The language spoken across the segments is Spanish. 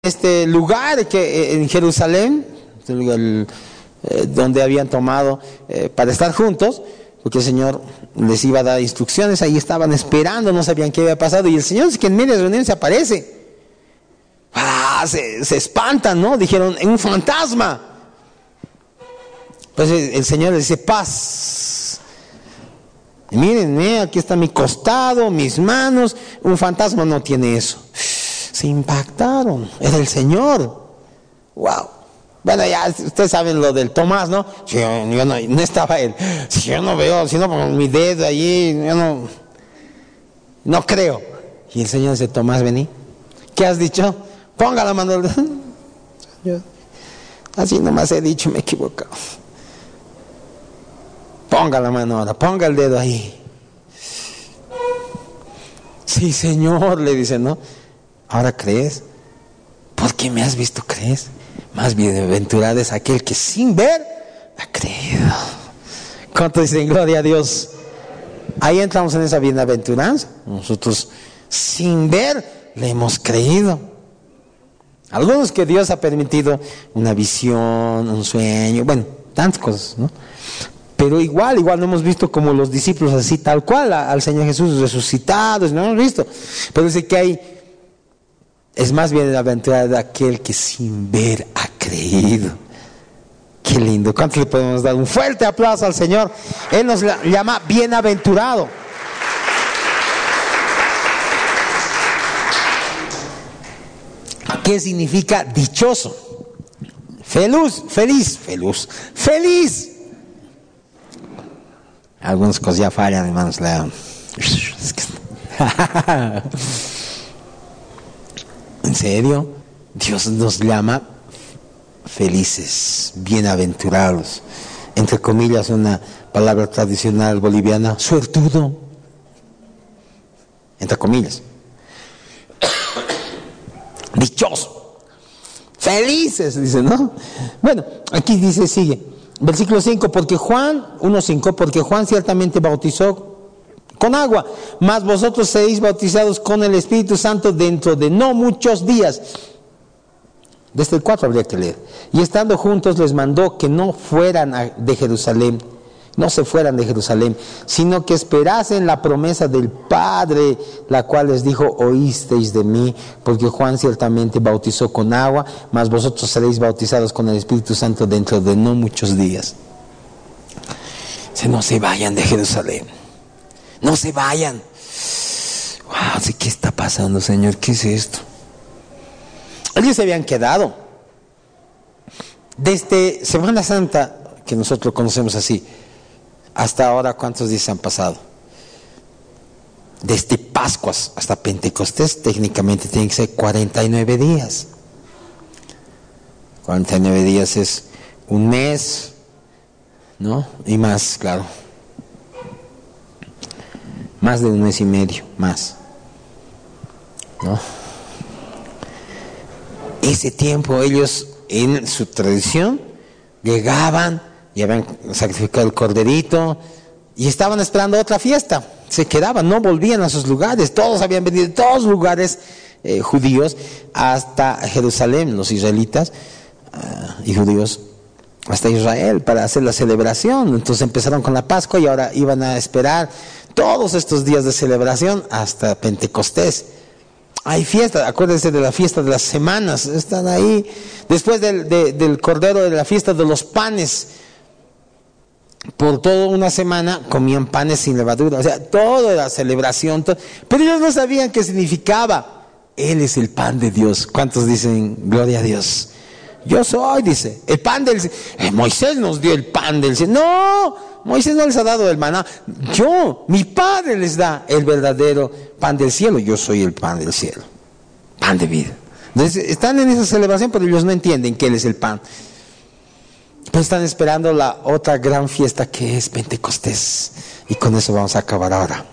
este lugar que en Jerusalén, donde habían tomado para estar juntos, porque el Señor les iba a dar instrucciones. Ahí estaban esperando, no sabían qué había pasado, y el Señor es que en medio de la reunión se aparece. Se espantan, ¿no? Dijeron, un fantasma. Pues el Señor les dice, paz. Y miren, aquí está mi costado, mis manos. Un fantasma no tiene eso. Se impactaron, era el Señor. Wow. Bueno, ya ustedes saben lo del Tomás, ¿no? Yo no estaba él. Si yo no veo, si no pongo mi dedo allí, yo no creo. Y el Señor dice, Tomás, vení. ¿Qué has dicho? Ponga la mano. Yo, así nomás he dicho, me he equivocado. Ponga la mano ahora, ponga el dedo ahí. Sí, Señor, le dice, ¿no? ¿Ahora crees? Porque me has visto, crees. Más bienaventurado es aquel que sin ver ha creído. ¿Cuánto dicen gloria a Dios? Ahí entramos en esa bienaventuranza. Nosotros sin ver le hemos creído. Algunos que Dios ha permitido una visión, un sueño, bueno, tantas cosas, ¿no? Pero igual no hemos visto como los discípulos así tal cual al Señor Jesús resucitados, no hemos visto. Pero dice que es más bienaventurado aquel que sin ver ha creído. Qué lindo. ¿Cuánto le podemos dar un fuerte aplauso al Señor? Él nos llama bienaventurado. ¿Qué significa dichoso? Feliz. Algunas cosas ya fallan, hermanos. ¿En serio? Dios nos llama felices, bienaventurados. Entre comillas, una palabra tradicional boliviana, suertudo. Entre comillas. Dichoso. Felices, dice, ¿no? Bueno, aquí dice, sigue. Versículo 5, porque Juan ciertamente bautizó con agua, mas vosotros seréis bautizados con el Espíritu Santo dentro de no muchos días. Desde el 4 habría que leer. Y estando juntos les mandó que no se fueran de Jerusalén, sino que esperasen la promesa del Padre, la cual les dijo, oísteis de mí, porque Juan ciertamente bautizó con agua, mas vosotros seréis bautizados con el Espíritu Santo dentro de no muchos días. No se vayan de Jerusalén. No se vayan. Wow, ¿qué está pasando, Señor? ¿Qué es esto? Ellos se habían quedado. Desde Semana Santa, que nosotros conocemos así, hasta ahora, ¿cuántos días han pasado? Desde Pascuas hasta Pentecostés, técnicamente tienen que ser 49 días. 49 días es un mes, ¿no? Y más, claro. Más de un mes y medio, más, ¿no? Ese tiempo ellos, en su tradición, llegaban y habían sacrificado el corderito y estaban esperando otra fiesta. Se quedaban, no volvían a sus lugares. Todos habían venido de todos los lugares judíos hasta Jerusalén, los israelitas y judíos hasta Israel para hacer la celebración. Entonces empezaron con la Pascua y ahora iban a esperar todos estos días de celebración hasta Pentecostés. Hay fiesta, acuérdense de la fiesta de las semanas, están ahí. Después del cordero, de la fiesta de los panes, por toda una semana comían panes sin levadura, o sea, todo era celebración, pero ellos no sabían qué significaba. Él es el pan de Dios. ¿Cuántos dicen gloria a Dios? Yo soy, dice, el pan del cielo. Moisés nos dio el pan del cielo. No, Moisés no les ha dado el maná. Mi Padre les da el verdadero pan del cielo. Yo soy el pan del cielo, pan de vida. Entonces están en esa celebración, pero ellos no entienden que Él es el pan. Pues están esperando la otra gran fiesta que es Pentecostés. Y con eso vamos a acabar ahora.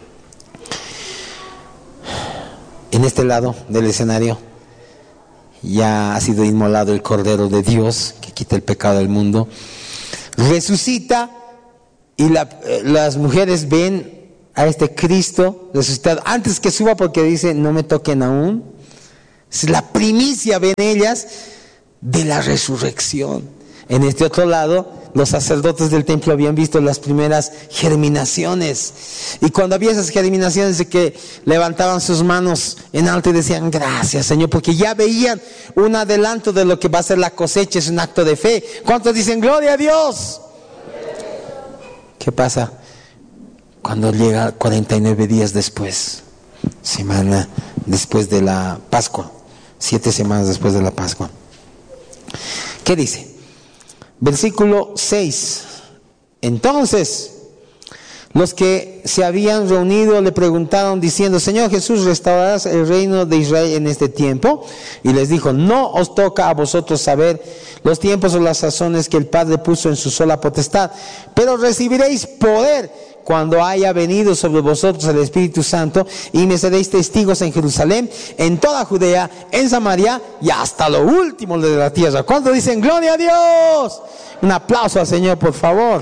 En este lado del escenario ya ha sido inmolado el Cordero de Dios que quita el pecado del mundo. Resucita y las mujeres ven a este Cristo resucitado antes que suba, porque dice no me toquen aún, Es la primicia, ven ellas, de la resurrección. En este otro lado, los sacerdotes del templo habían visto las primeras germinaciones. Y cuando había esas germinaciones de que levantaban sus manos en alto y decían gracias, Señor, porque ya veían un adelanto de lo que va a ser la cosecha, es un acto de fe. ¿Cuántos dicen gloria a Dios? ¿Qué pasa cuando llega 49 días después? Semana después de la Pascua, 7 semanas después de la Pascua. ¿Qué dice? Versículo 6. Entonces, los que se habían reunido le preguntaron diciendo: Señor Jesús, ¿restaurarás el reino de Israel en este tiempo? Y les dijo: no os toca a vosotros saber los tiempos o las sazones que el Padre puso en su sola potestad, pero recibiréis poder cuando haya venido sobre vosotros el Espíritu Santo, y me seréis testigos en Jerusalén, en toda Judea, en Samaria y hasta lo último de la tierra. ¿Cuántos dicen gloria a Dios? Un aplauso al Señor, por favor.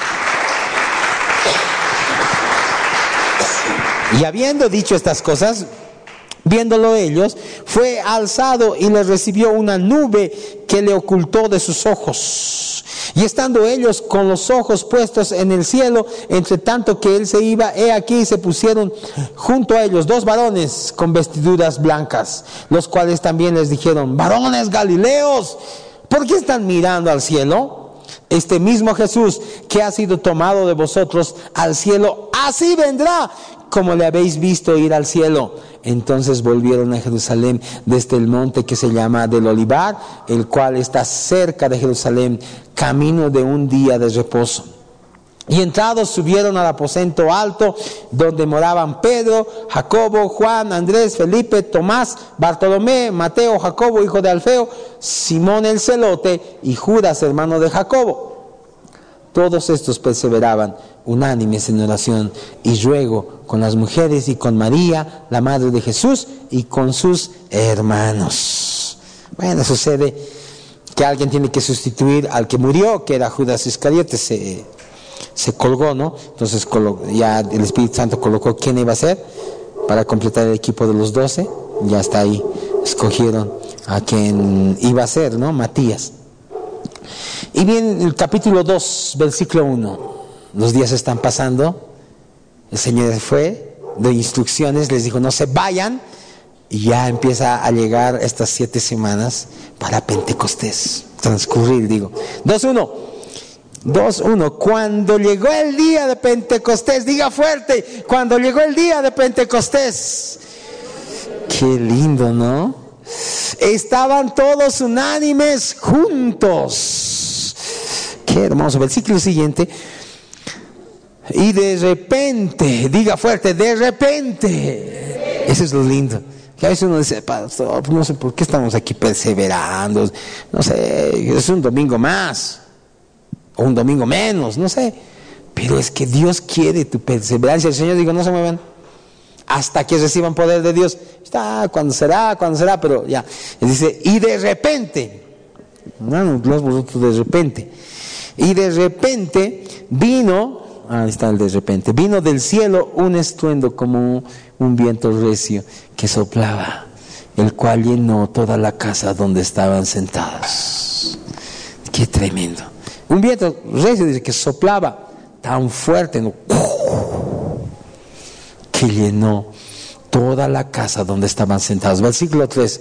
Y habiendo dicho estas cosas, viéndolo ellos, fue alzado y le recibió una nube que le ocultó de sus ojos. Y estando ellos con los ojos puestos en el cielo, entre tanto que él se iba, he aquí se pusieron junto a ellos 2 varones con vestiduras blancas, los cuales también les dijeron: varones galileos, ¿por qué están mirando al cielo? Este mismo Jesús que ha sido tomado de vosotros al cielo, así vendrá como le habéis visto ir al cielo. Entonces volvieron a Jerusalén desde el monte que se llama del Olivar, el cual está cerca de Jerusalén, camino de un día de reposo. Y entrados subieron al aposento alto, donde moraban Pedro, Jacobo, Juan, Andrés, Felipe, Tomás, Bartolomé, Mateo, Jacobo, hijo de Alfeo, Simón el celote y Judas, hermano de Jacobo. Todos estos perseveraban unánimes en oración y ruego con las mujeres y con María, la madre de Jesús, y con sus hermanos. Bueno, sucede que alguien tiene que sustituir al que murió, que era Judas Iscariote. Se colgó, ¿no? Entonces ya el Espíritu Santo colocó quién iba a ser para completar el equipo de los 12. Ya está ahí, escogieron a quien iba a ser, ¿no? Matías. Y bien, el capítulo 2, versículo 1. Los días están pasando, el Señor fue, de instrucciones, les dijo: no se vayan, y ya empieza a llegar estas 7 semanas para Pentecostés, transcurrir, 2:1, cuando llegó el día de Pentecostés, diga fuerte, cuando llegó el día de Pentecostés. Qué lindo, ¿no? Estaban todos unánimes juntos. Qué hermoso. Versículo siguiente. Y de repente, diga fuerte, de repente. Eso es lo lindo. Que a veces uno dice: pastor, no sé por qué estamos aquí perseverando. No sé, es un domingo más. O un domingo menos, no sé. Pero es que Dios quiere tu perseverancia. El Señor dijo: no se muevan hasta que reciban poder de Dios. Está, cuando será, pero ya. Él dice: y de repente, no, vosotros de repente. Y de repente vino, ahí está el de repente, vino del cielo un estruendo como un viento recio que soplaba, el cual llenó toda la casa donde estaban sentados. Qué tremendo. Un viento recio, dice, que soplaba tan fuerte, ¿no? Que llenó toda la casa donde estaban sentados. Versículo 3.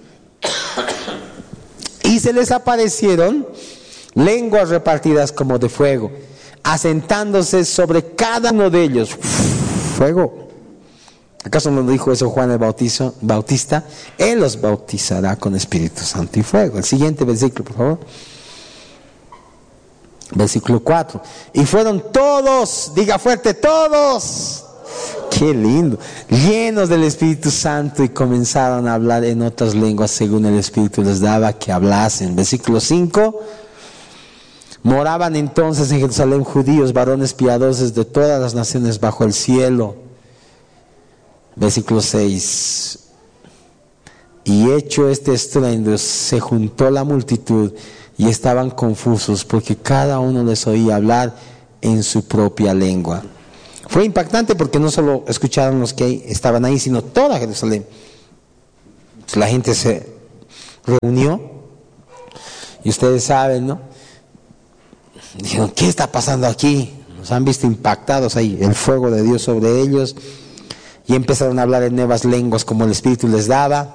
Y se les aparecieron lenguas repartidas como de fuego, asentándose sobre cada uno de ellos. Fuego. ¿Acaso no dijo eso Juan el Bautista? Él los bautizará con Espíritu Santo y fuego. El siguiente versículo, por favor. Versículo 4. Y fueron todos, diga fuerte, todos. Qué lindo. Llenos del Espíritu Santo, y comenzaron a hablar en otras lenguas según el Espíritu les daba que hablasen. Versículo 5. Moraban entonces en Jerusalén judíos, varones piadosos de todas las naciones bajo el cielo. Versículo 6. Y hecho este estruendo, se juntó la multitud y estaban confusos, porque cada uno les oía hablar en su propia lengua. Fue impactante porque no solo escucharon los que estaban ahí, sino toda Jerusalén. La gente se reunió y ustedes saben, ¿no? Dijeron, ¿qué está pasando aquí? Nos han visto impactados ahí, el fuego de Dios sobre ellos, y empezaron a hablar en nuevas lenguas como el Espíritu les daba.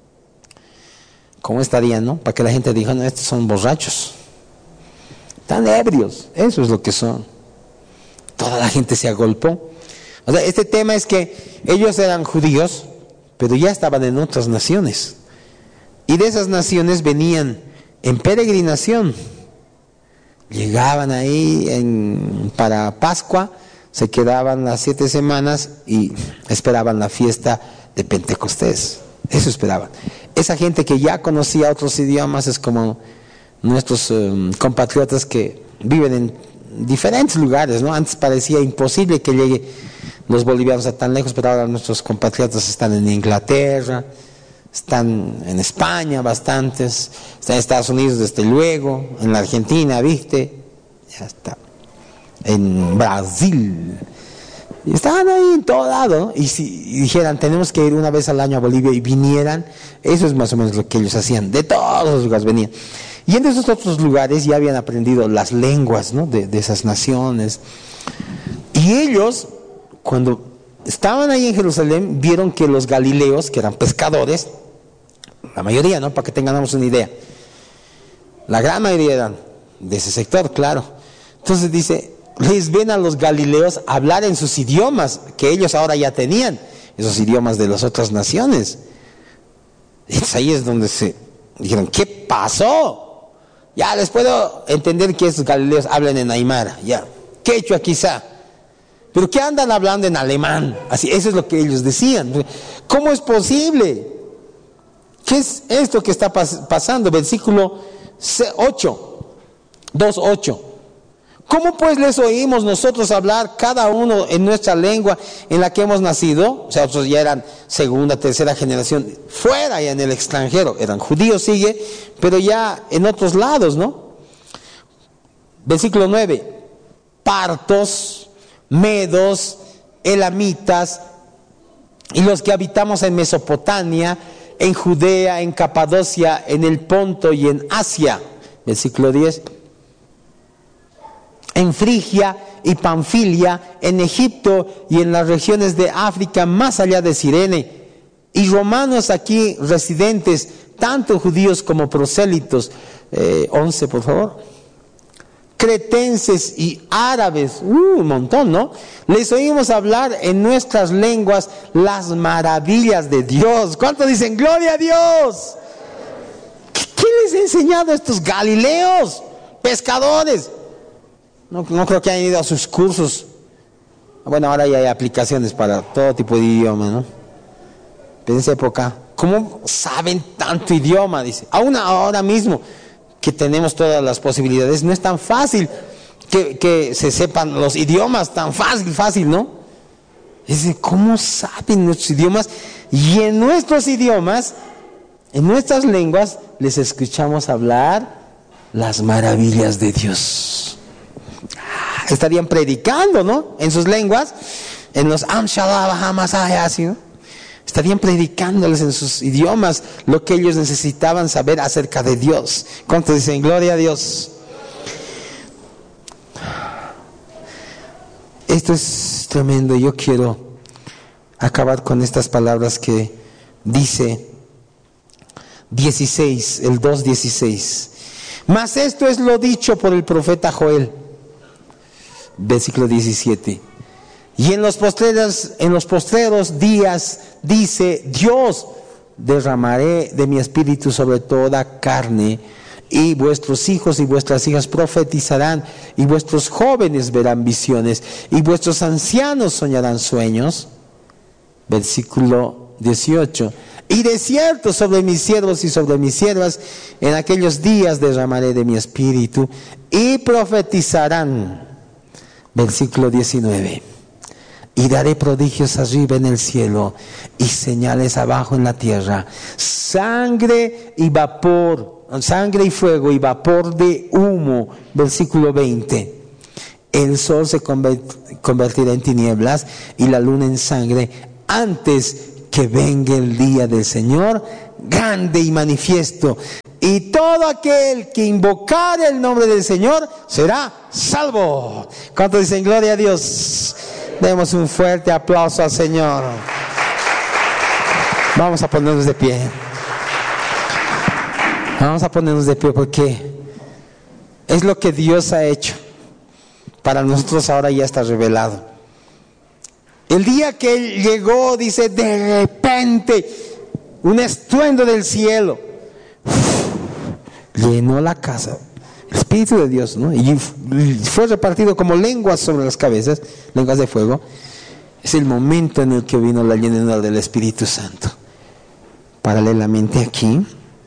¿Cómo estarían, no? Para que la gente diga, no, estos son borrachos, tan ebrios, eso es lo que son. Toda la gente se agolpó. O sea, este tema es que ellos eran judíos, pero ya estaban en otras naciones, y de esas naciones venían en peregrinación. Llegaban ahí para Pascua, se quedaban las 7 semanas y esperaban la fiesta de Pentecostés. Eso esperaban. Esa gente que ya conocía otros idiomas es como nuestros compatriotas que viven en diferentes lugares, ¿no? Antes parecía imposible que lleguen los bolivianos a tan lejos, pero ahora nuestros compatriotas están en Inglaterra, están en España bastantes, están en Estados Unidos desde luego, en la Argentina, ¿viste? Ya está. En Brasil. Y estaban ahí en todo lado, ¿no? Y si dijeran, tenemos que ir una vez al año a Bolivia, y vinieran, eso es más o menos lo que ellos hacían, de todos los lugares venían. Y en esos otros lugares ya habían aprendido las lenguas, ¿no? de esas naciones. Y ellos, cuando estaban ahí en Jerusalén, vieron que los galileos, que eran pescadores, la mayoría, ¿no? Para que tengamos una idea. La gran mayoría eran de ese sector, claro. Entonces dice, les ven a los galileos hablar en sus idiomas, que ellos ahora ya tenían, esos idiomas de las otras naciones. Entonces ahí es donde se dijeron, ¿qué pasó? Ya les puedo entender que esos galileos hablan en aymara, ya, quechua quizá. Pero ¿qué andan hablando en alemán? Así, eso es lo que ellos decían. ¿Cómo es posible? ¿Qué es esto que está pasando? Versículo 8, 2:8. ¿Cómo pues les oímos nosotros hablar cada uno en nuestra lengua en la que hemos nacido? O sea, otros ya eran segunda, tercera generación, fuera ya en el extranjero, eran judíos, sigue, pero ya en otros lados, ¿no? Versículo 9, partos, medos, elamitas, y los que habitamos en Mesopotamia, en Judea, en Capadocia, en el Ponto y en Asia. Versículo 10. En Frigia y Panfilia, en Egipto y en las regiones de África, más allá de Cirene, y romanos aquí residentes, tanto judíos como prosélitos. 11, por favor. Cretenses y árabes, un montón, ¿no? Les oímos hablar en nuestras lenguas las maravillas de Dios. ¿Cuántos dicen gloria a Dios? ¿Qué les ha enseñado a estos galileos, pescadores? No creo que hayan ido a sus cursos. Bueno, ahora ya hay aplicaciones para todo tipo de idioma, ¿no? Pero en esa época, ¿cómo saben tanto idioma? Dice, aún ahora mismo que tenemos todas las posibilidades, no es tan fácil que se sepan los idiomas, tan fácil, ¿no? Dice, ¿cómo saben nuestros idiomas? Y en nuestros idiomas, en nuestras lenguas, les escuchamos hablar las maravillas de Dios. Estarían predicando, ¿no? En sus lenguas, en los así, ¿no? Estarían predicándoles en sus idiomas lo que ellos necesitaban saber acerca de Dios. ¿Cuántos dicen gloria a Dios? Esto es tremendo. Yo quiero acabar con estas palabras que dice 16, el 2:16. Mas esto es lo dicho por el profeta Joel, versículo 17. Y en los postreros días dice Dios, derramaré de mi espíritu sobre toda carne, y vuestros hijos y vuestras hijas profetizarán, y vuestros jóvenes verán visiones, y vuestros ancianos soñarán sueños. Versículo 18. Y de cierto sobre mis siervos y sobre mis siervas en aquellos días derramaré de mi espíritu, y profetizarán. Versículo 19. Y daré prodigios arriba en el cielo y señales abajo en la tierra, sangre y vapor, sangre y fuego y vapor de humo. Versículo 20. El sol se convertirá en tinieblas y la luna en sangre antes que venga el día del Señor grande y manifiesto. Y todo aquel que invocare el nombre del Señor será salvo. ¿Cuántos dicen gloria a Dios? Demos un fuerte aplauso al Señor. Vamos a ponernos de pie. Vamos a ponernos de pie porque es lo que Dios ha hecho. Para nosotros ahora ya está revelado. El día que Él llegó, dice, de repente, un estruendo del cielo llenó la casa. El Espíritu de Dios, ¿no? Y fue repartido como lenguas sobre las cabezas, lenguas de fuego. Es el momento en el que vino la llenura del Espíritu Santo. Paralelamente aquí,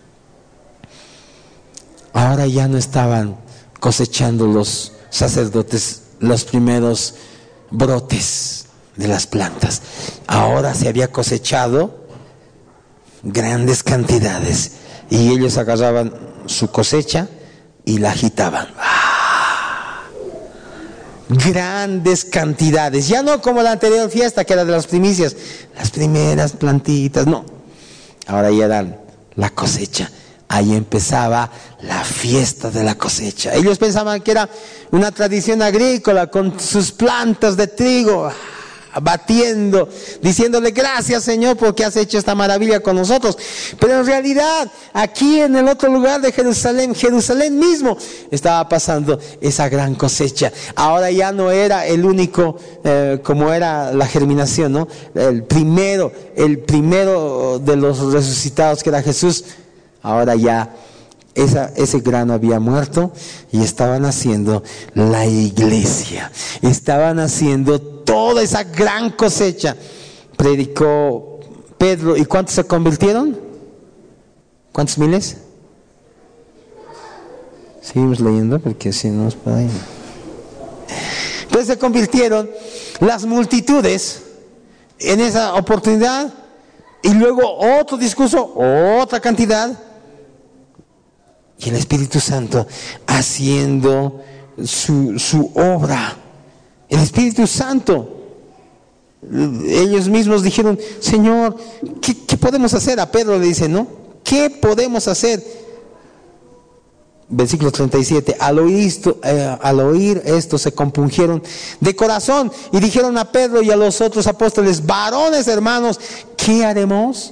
ahora ya no estaban cosechando los sacerdotes los primeros brotes de las plantas. Ahora se había cosechado grandes cantidades y ellos agarraban su cosecha y la agitaban. Grandes cantidades, ya no como la anterior fiesta que era de las primicias, las primeras plantitas, no, ahora ya eran la cosecha. Ahí empezaba la fiesta de la cosecha. Ellos pensaban que era una tradición agrícola con sus plantas de trigo, batiendo, diciéndole gracias Señor porque has hecho esta maravilla con nosotros. Pero en realidad aquí en el otro lugar de Jerusalén, Jerusalén mismo estaba pasando esa gran cosecha. Ahora ya no era el único como era la germinación, ¿no? El primero de los resucitados que era Jesús. Ahora ya ese grano había muerto y estaban haciendo la iglesia. Estaban haciendo toda esa gran cosecha. Predicó Pedro. ¿Y cuántos se convirtieron? ¿Cuántos miles? Seguimos leyendo porque si no es para ahí. Entonces se convirtieron las multitudes en esa oportunidad. Y luego otro discurso, otra cantidad. Y el Espíritu Santo haciendo su obra. El Espíritu Santo. Ellos mismos dijeron, Señor, ¿qué podemos hacer? A Pedro le dice, ¿no? ¿Qué podemos hacer? Versículo 37. Al oír esto se compungieron de corazón y dijeron a Pedro y a los otros apóstoles, varones hermanos, ¿qué haremos?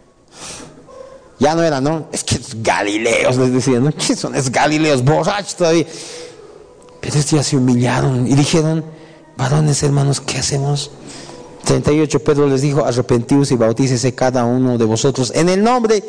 Ya no era, ¿no? Es que es Galileos, les decían, ¿no? ¿Qué son? Es Galileos, borrachos todavía. Pero estos ya se humillaron y dijeron, varones hermanos, ¿qué hacemos? 38, Pedro les dijo, arrepentíos y bautícese cada uno de vosotros en el nombre,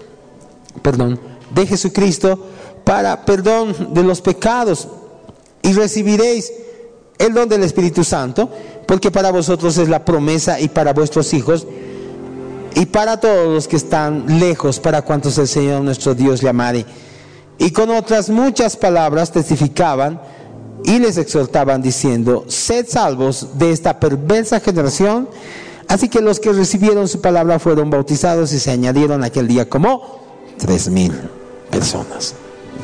de Jesucristo para perdón de los pecados y recibiréis el don del Espíritu Santo, porque para vosotros es la promesa y para vuestros hijos y para todos los que están lejos, para cuantos el Señor nuestro Dios llamare. Y con otras muchas palabras testificaban y les exhortaban diciendo, sed salvos de esta perversa generación. Así que los que recibieron su palabra fueron bautizados y se añadieron aquel día como 3,000 personas.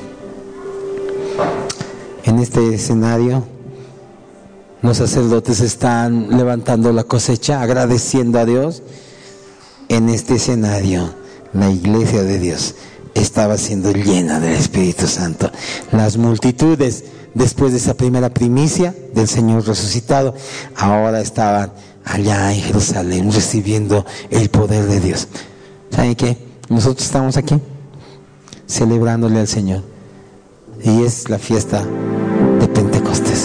En este escenario, los sacerdotes están levantando la cosecha, agradeciendo a Dios. En este escenario, la iglesia de Dios estaba siendo llena del Espíritu Santo. Las multitudes, después de esa primera primicia del Señor resucitado, ahora estaban allá en Jerusalén recibiendo el poder de Dios. ¿Saben qué? Nosotros estamos aquí celebrándole al Señor. Y es la fiesta de Pentecostés.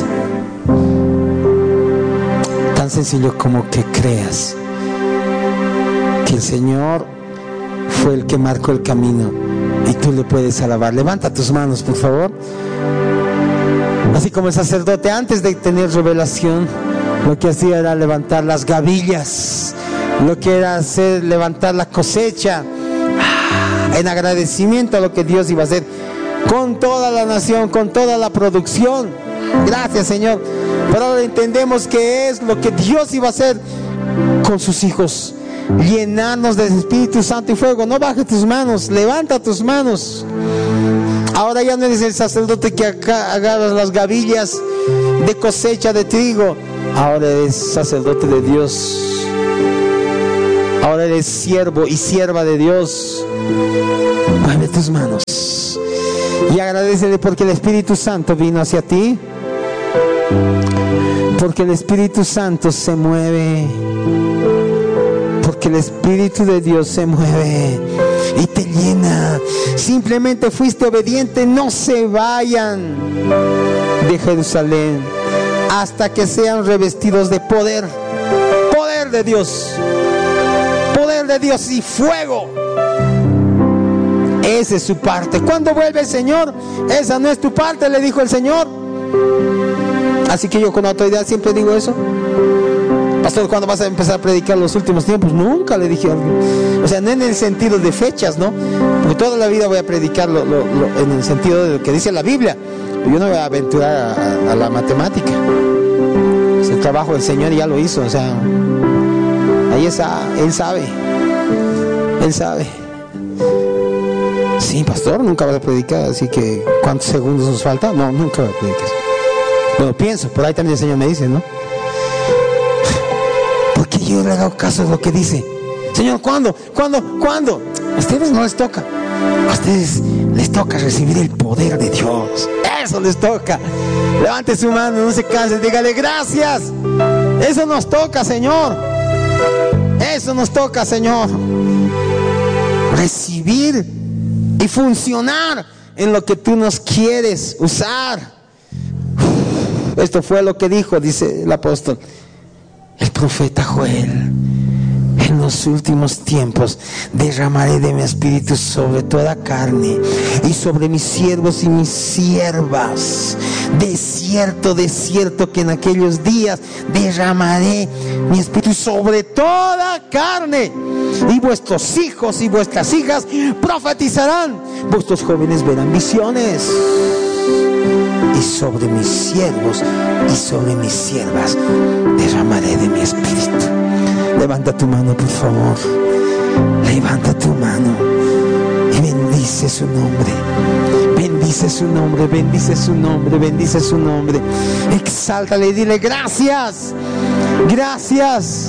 Tan sencillo como que creas que el Señor fue el que marcó el camino y tú le puedes alabar. Levanta tus manos, por favor. Así como el sacerdote antes de tener revelación, lo que hacía era levantar las gavillas, lo que era hacer levantar la cosecha en agradecimiento a lo que Dios iba a hacer con toda la nación, con toda la producción. Gracias, Señor. Pero ahora entendemos que es lo que Dios iba a hacer con sus hijos, llenarnos del Espíritu Santo y fuego. No bajes tus manos, levanta tus manos. Ahora ya no eres el sacerdote que agarras las gavillas de cosecha de trigo. Ahora eres sacerdote de Dios. Ahora eres siervo y sierva de Dios. Mueve tus manos y agradécele porque el Espíritu Santo vino hacia ti. Porque el Espíritu Santo se mueve. Porque el Espíritu de Dios se mueve y te llena. Simplemente fuiste obediente. No se vayan de Jerusalén hasta que sean revestidos de poder. Poder de Dios. Poder de Dios y fuego. Esa es su parte. ¿Cuándo vuelve el Señor? Esa no es tu parte, le dijo el Señor. Así que yo con autoridad siempre digo eso. Pastor, ¿cuándo vas a empezar a predicar los últimos tiempos? Nunca le dije algo. O sea, no en el sentido de fechas, ¿no? Porque toda la vida voy a predicarlo en el sentido de lo que dice la Biblia. Yo no voy a aventurar a la matemática. Es el trabajo del Señor y ya lo hizo. O sea, ahí está, Él sabe. Él sabe. Sí, pastor, nunca vas a predicar, así que ¿cuántos segundos nos falta? No, nunca voy a predicar. Bueno, pienso, por ahí también el Señor me dice, ¿no? Porque yo le hago caso a lo que dice. Señor, ¿cuándo? A ustedes no les toca. A ustedes les toca recibir el poder de Dios. Eso les toca. Levante su mano, no se canse, dígale gracias. Eso nos toca, Señor. Eso nos toca, Señor. Recibir y funcionar en lo que tú nos quieres usar. Esto fue lo que dijo, dice el apóstol, el profeta Joel: en los últimos tiempos derramaré de mi espíritu sobre toda carne y sobre mis siervos y mis siervas. De cierto que en aquellos días derramaré mi espíritu sobre toda carne, y vuestros hijos y vuestras hijas profetizarán, vuestros jóvenes verán visiones, y sobre mis siervos y sobre mis siervas derramaré de mi espíritu. Levanta tu mano, por favor. Levanta tu mano y bendice su nombre. Bendice su nombre, bendice su nombre, bendice su nombre. Exáltale y dile gracias. Gracias.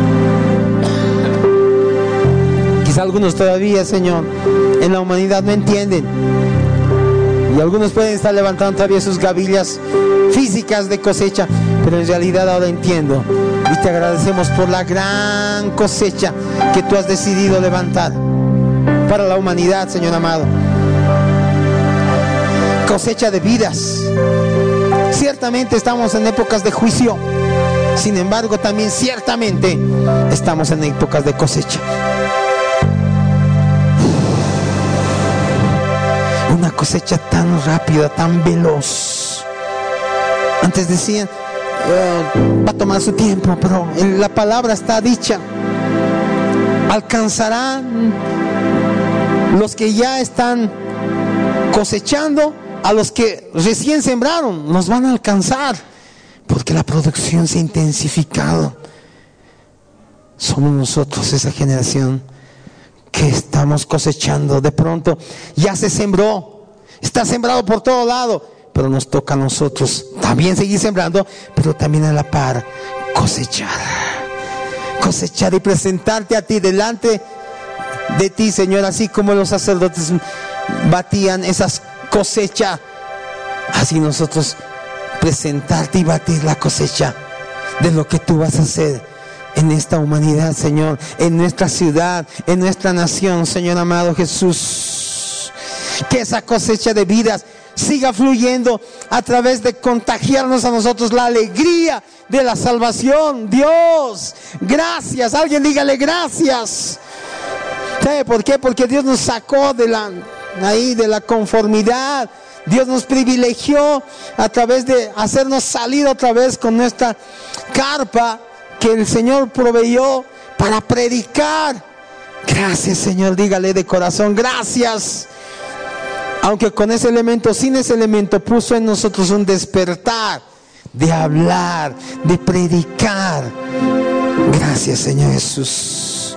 Quizá algunos todavía, Señor, en la humanidad no entienden. Y algunos pueden estar levantando todavía sus gavillas físicas de cosecha, pero en realidad ahora entiendo. Y te agradecemos por la gran cosecha que tú has decidido levantar para la humanidad, Señor amado. Cosecha de vidas. Ciertamente estamos en épocas de juicio. Sin embargo, también ciertamente estamos en épocas de cosecha. Una cosecha tan rápida, tan veloz. Antes decían, va a tomar su tiempo, pero la palabra está dicha. Alcanzarán los que ya están cosechando a los que recién sembraron. Nos van a alcanzar porque la producción se ha intensificado. Somos nosotros esa generación que estamos cosechando. De pronto ya se sembró, está sembrado por todo lado, pero nos toca a nosotros también seguir sembrando, pero también a la par cosechar y presentarte a ti, delante de ti, Señor, así como los sacerdotes batían esas cosechas, así nosotros presentarte y batir la cosecha de lo que tú vas a hacer en esta humanidad, Señor, en nuestra ciudad, en nuestra nación, Señor amado Jesús. Que esa cosecha de vidas siga fluyendo a través de contagiarnos a nosotros la alegría de la salvación. Dios, gracias. Alguien dígale gracias. ¿Sabe por qué? Porque Dios nos sacó de la conformidad. Dios nos privilegió a través de hacernos salir otra vez con nuestra carpa que el Señor proveyó para predicar. Gracias, Señor, dígale de corazón, gracias. Aunque con ese elemento, sin ese elemento, puso en nosotros un despertar de hablar, de predicar. Gracias, Señor Jesús.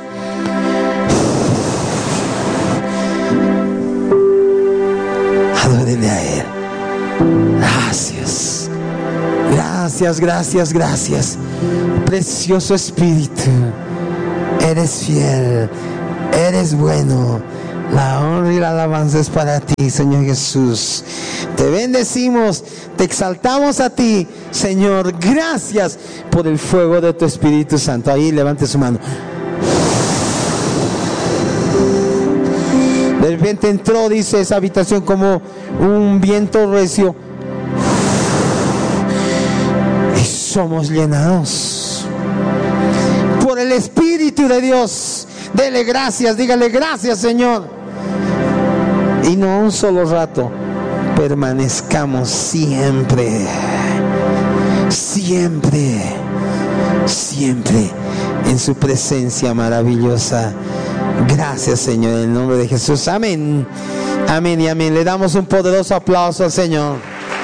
Adórele a Él. Gracias. Gracias, gracias, gracias. Precioso Espíritu, eres fiel, eres bueno. La honra y la alabanza es para ti, Señor Jesús. Te bendecimos, te exaltamos a ti, Señor. Gracias por el fuego de tu Espíritu Santo. Ahí levante su mano. De repente entró, dice, esa habitación como un viento recio. Y somos llenados por el Espíritu de Dios. Dele gracias, dígale gracias, Señor. Y no un solo rato, permanezcamos siempre, siempre, siempre en su presencia maravillosa. Gracias, Señor, en el nombre de Jesús. Amén, amén y amén. Le damos un poderoso aplauso al Señor.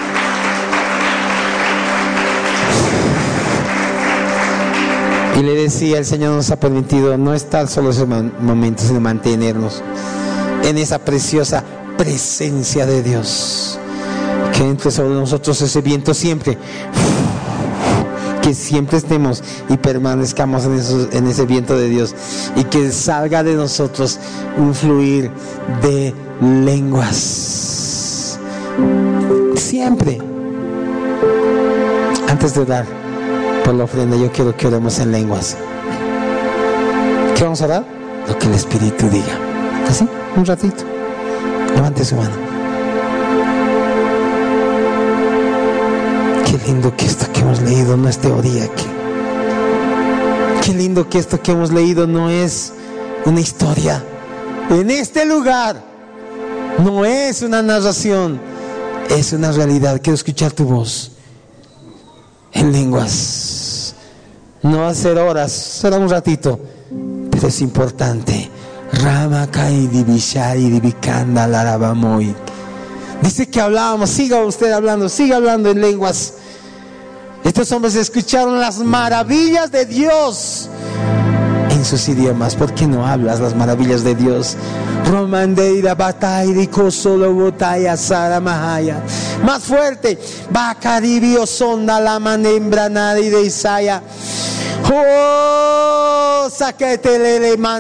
Y le decía, el Señor nos ha permitido no estar solo en ese momento, sino mantenernos en esa preciosa presencia de Dios. Que entre sobre nosotros ese viento siempre. Que siempre estemos y permanezcamos en ese viento de Dios. Y que salga de nosotros un fluir de lenguas. Siempre. Antes de orar por la ofrenda, yo quiero que oremos en lenguas. ¿Qué vamos a orar? Lo que el Espíritu diga. Así, un ratito. Levante su mano. Qué lindo que esto que hemos leído no es teoría. Qué lindo que esto que hemos leído no es una historia. En este lugar no es una narración, es una realidad. Quiero escuchar tu voz en lenguas. No va a ser horas, será un ratito, pero es importante. Dice que hablábamos, siga usted hablando, siga hablando en lenguas. Estos hombres escucharon las maravillas de Dios en sus idiomas. ¿Por qué no hablas las maravillas de Dios? Más fuerte. Oh,